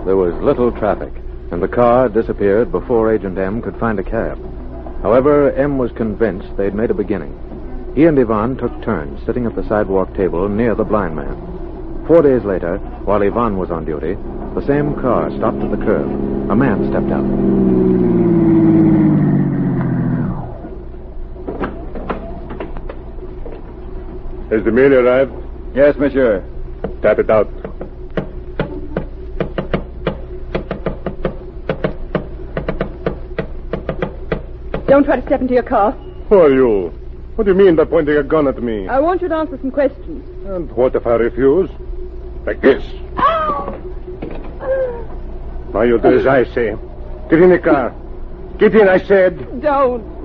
there was little traffic, and the car disappeared before Agent M could find a cab. However, M was convinced they'd made a beginning. He and Ivan took turns sitting at the sidewalk table near the blind man. 4 days later, while Ivan was on duty, the same car stopped at the curb. A man stepped out. Has the mail arrived? Yes, monsieur. Tap it out. Don't try to step into your car. Who are you? What do you mean by pointing a gun at me? I want you to answer some questions. And what if I refuse? Like this. Now you do as I say. Get in the car. Get in, I said. Don't.